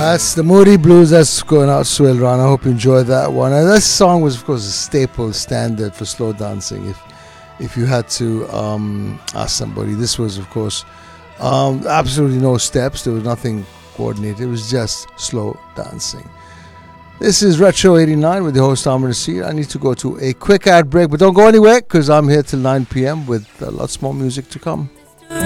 That's the Moody Blues. That's going out swell run. I hope you enjoyed that one. And this song was, of course, a staple standard for slow dancing. If you had to ask somebody, this was, of course, absolutely no steps. There was nothing coordinated. It was just slow dancing. This is Retro 89 with the host Amr Nasir. I need to go to a quick ad break, but don't go anywhere because I'm here till 9 p.m. with lots more music to come.